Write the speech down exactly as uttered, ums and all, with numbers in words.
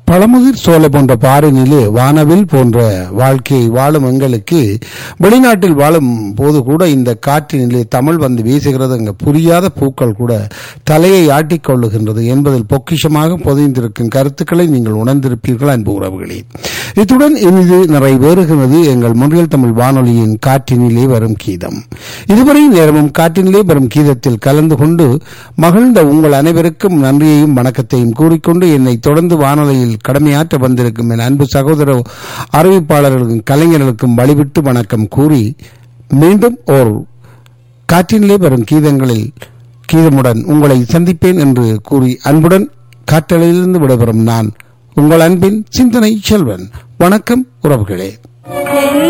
பழமுதிர் சோலை போன்ற பாரினிலே வானவில் போன்ற வாழ்க்கையை வாழும் எங்களுக்கு வெளிநாட்டில் வாழும் போது கூட இந்த காற்றினிலே தமிழ் வந்து வீசுகிறது. அங்கு புரியாத பூக்கள் கூட தலையை ஆட்டிக்கொள்ளுகின்றது என்பதில் பொக்கிஷமாக பொதிந்திருக்கும் கருத்துக்களை நீங்கள் உணர்ந்திருப்பீர்கள் அன்பு உறவுகளே. இத்துடன் இனிது நிறைவேறுகிறது எங்கள் முன்றியல் தமிழ் வானொலியின் காற்றினிலே வரும் கீதம். இதுவரை நேரமும் காற்றினிலே வரும் கீதத்தில் கலந்து கொண்டு மகிழ்ந்த உங்கள் அனைவருக்கும் நன்றியையும் வணக்கத்தையும் கூறிக்கொண்டு என்னை தொடர்ந்து வானொலியில் கடமையாற்ற வந்திருக்கும் என் அன்பு சகோதர அறிவிப்பாளர்களுக்கும் கலைஞர்களுக்கும் வழிவிட்டு வணக்கம் கூறி மீண்டும் ஓர் காற்றினிலே வரும் கீதங்களில் கீதமுடன் உங்களை சந்திப்பேன் என்று கூறி அன்புடன் காற்றலையிலிருந்து விடைபெறும் நான் உங்கள் அன்பின் சிந்தனை செல்வன். வணக்கம் உறவுகளே.